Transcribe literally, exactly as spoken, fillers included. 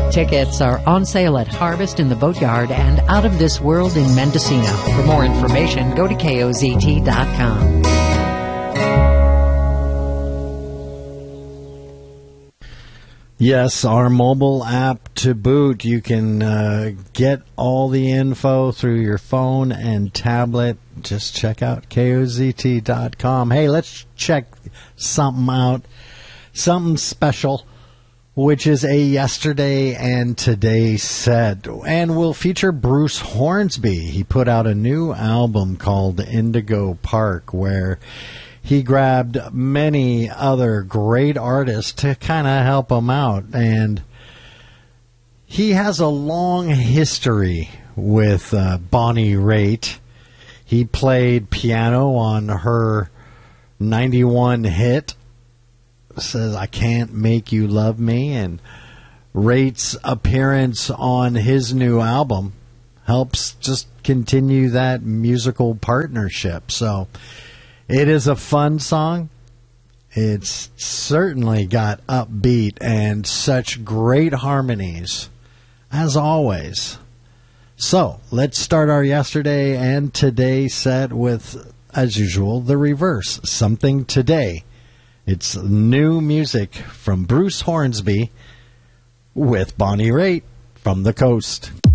Tickets are on sale at Harvest in the Boatyard and Out of This World in Mendocino. For more information, go to K O Z T dot com. Yes, our mobile app to boot. You can uh, get all the info through your phone and tablet. Just check out K O Z T dot com. Hey, let's check something out, something special, which is a yesterday and today set. And will feature Bruce Hornsby. He put out a new album called Indigo Park, where he grabbed many other great artists to kind of help him out. And he has a long history with uh, Bonnie Raitt. He played piano on her ninety-one hit, Says I Can't Make You Love Me. And Raitt's appearance on his new album helps just continue that musical partnership. So it is a fun song. It's certainly got upbeat and such great harmonies, as always. So let's start our yesterday and today set with, as usual, the reverse. Something Today. It's new music from Bruce Hornsby with Bonnie Raitt from the coast.